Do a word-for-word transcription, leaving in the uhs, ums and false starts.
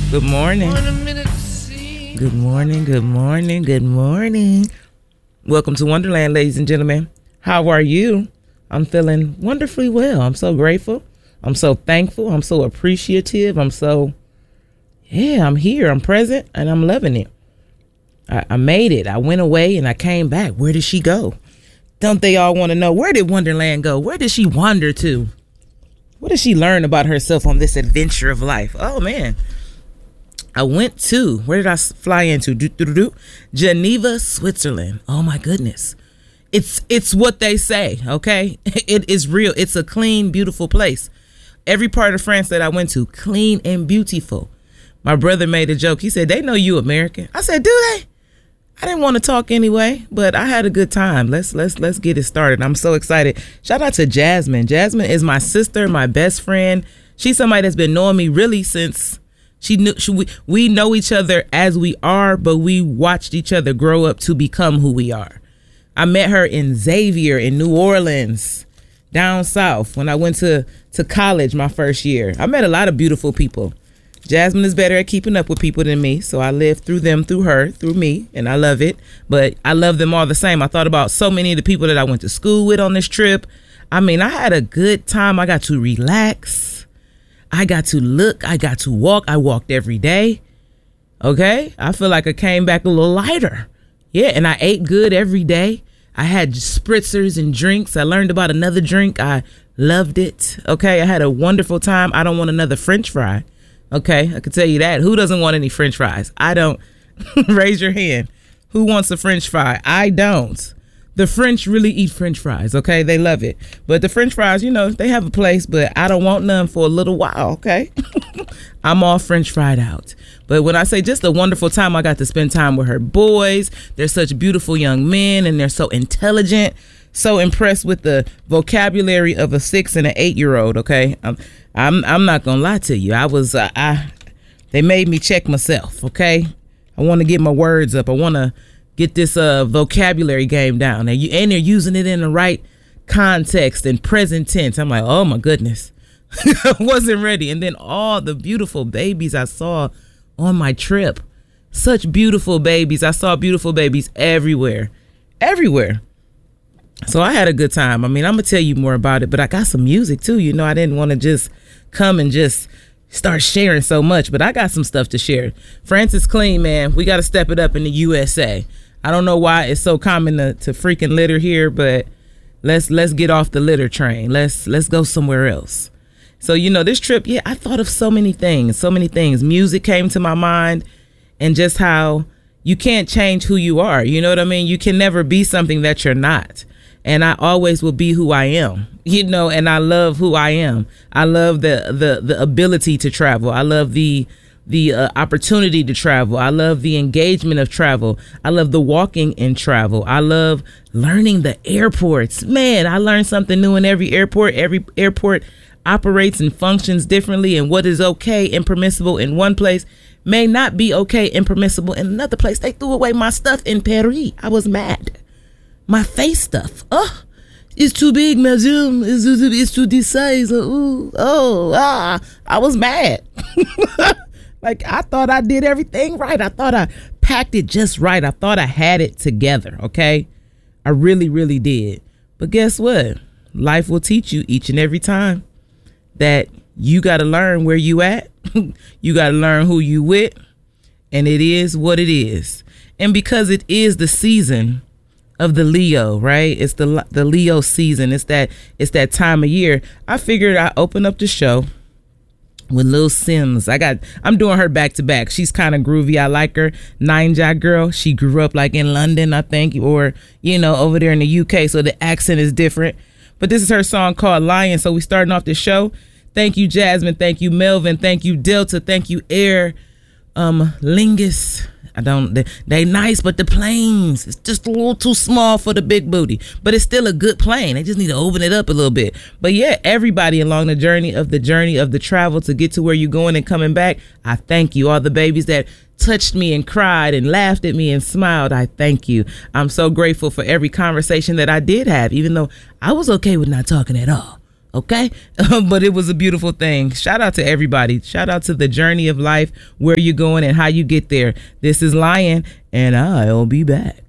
Good morning. Good morning, good morning, good morning. Welcome to Wonderland, ladies and gentlemen. How are you? I'm feeling wonderfully well. I'm so grateful. I'm so thankful. I'm so appreciative. I'm so, yeah, I'm here. I'm present and I'm loving it. I, I made it. I went away and I came back. Where did she go? Don't they all want to know, where did Wonderland go? Where did she wander to? What did she learn about herself on this adventure of life? Oh, man. I went to, where did I fly into? Do, do, do, do. Geneva, Switzerland. Oh, my goodness. It's it's what they say, okay? It is real. It's a clean, beautiful place. Every part of France that I went to, clean and beautiful. My brother made a joke. He said, they know you American. I said, do they? I didn't want to talk anyway, but I had a good time. Let's let's let's get it started. I'm so excited. Shout out to Jasmine. Jasmine is my sister, my best friend. She's somebody that's been knowing me really since she knew she, we, we know each other as we are, but we watched each other grow up to become who we are. I met her in Xavier in New Orleans, down south, when I went to, to college my first year. I met a lot of beautiful people. Jasmine is better at keeping up with people than me, so I live through them, through her, through me, and I love it. But I love them all the same. I thought about so many of the people that I went to school with on this trip. I mean, I had a good time. I got to relax. I got to look. I got to walk. I walked every day. Okay? I feel like I came back a little lighter. Yeah, and I ate good every day. I had spritzers and drinks. I learned about another drink. I loved it. Okay? I had a wonderful time. I don't want another French fry. Okay, I can tell you that. Who doesn't want any French fries? I don't. Raise your hand. Who wants a French fry? I don't. The French really eat French fries, okay? They love it. But the French fries, you know, they have a place, but I don't want none for a little while, okay? I'm all French fried out. But when I say just a wonderful time, I got to spend time with her boys. They're such beautiful young men, and they're so intelligent. So impressed with the vocabulary of a six and an eight year old. Okay, I'm I'm I'm not gonna lie to you. I was uh, I they made me check myself. Okay, I want to get my words up. I want to get this uh vocabulary game down. And you and they're using it in the right context and present tense. I'm like, oh my goodness, I wasn't ready. And then all the beautiful babies I saw on my trip, such beautiful babies. I saw beautiful babies everywhere, everywhere. So I had a good time. I mean, I'm going to tell you more about it, but I got some music too. You know, I didn't want to just come and just start sharing so much, but I got some stuff to share. France is clean, man. We got to step it up in the U S A. I don't know why it's so common to, to freaking litter here, but let's let's get off the litter train. Let's let's go somewhere else. So, you know, this trip, yeah, I thought of so many things, so many things. Music came to my mind, and just how you can't change who you are. You know what I mean? You can never be something that you're not. And I always will be who I am, you know, and I love who I am. I love the the the ability to travel. I love the the uh, opportunity to travel. I love the engagement of travel. I love the walking in travel. I love learning the airports. Man, I learned something new in every airport. Every airport operates and functions differently, and what is okay and permissible in one place may not be okay and permissible in another place. They threw away my stuff in Paris. I was mad. My face stuff. Oh, it's too big, madame. It's, it's too this size. Ooh, oh, ah. I was mad. Like, I thought I did everything right. I thought I packed it just right. I thought I had it together, okay? I really, really did. But guess what? Life will teach you each and every time that you got to learn where you at. You got to learn who you with. And it is what it is. And because it is the season of the Leo, right? It's the the Leo season. It's that it's that time of year. I figured I'd open up the show with Lil Sims. I got I'm doing her back to back. She's kind of groovy. I like her. Nine Jack girl. She grew up like in London, I think, or you know, over there in the U K, so the accent is different. But this is her song called Lion. So we starting off the show. Thank you, Jasmine. Thank you, Melvin. Thank you, Delta. Thank you, Air um Lingus. I don't, they, they nice, but the planes, it's just a little too small for the big booty, but it's still a good plane. They just need to open it up a little bit. But yeah, everybody along the journey of the journey of the travel to get to where you're going and coming back, I thank you. All the babies that touched me and cried and laughed at me and smiled, I thank you. I'm so grateful for every conversation that I did have, even though I was okay with not talking at all. Okay. But it was a beautiful thing. Shout out to everybody. Shout out to the journey of life, where you're going and how you get there. This is Lion, and I'll be back.